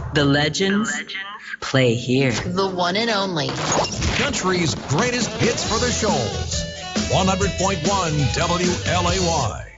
The legends play here. The one and only. Country's greatest hits for the shoals. 100.1 WLAY.